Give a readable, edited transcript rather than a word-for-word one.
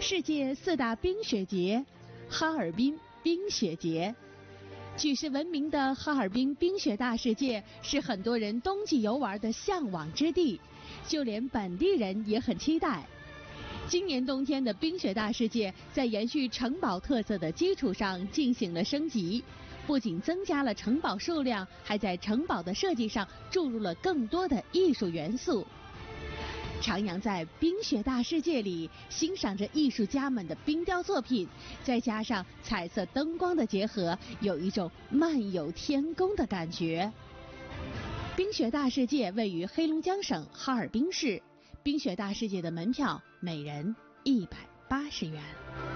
世界4大冰雪节，哈尔滨冰雪节。举世闻名的哈尔滨冰雪大世界是很多人冬季游玩的向往之地，就连本地人也很期待。今年冬天的冰雪大世界在延续城堡特色的基础上进行了升级，不仅增加了城堡数量，还在城堡的设计上注入了更多的艺术元素。徜徉在冰雪大世界里，欣赏着艺术家们的冰雕作品，再加上彩色灯光的结合，有一种漫游天宫的感觉。冰雪大世界位于黑龙江省哈尔滨市，冰雪大世界的门票每人180元。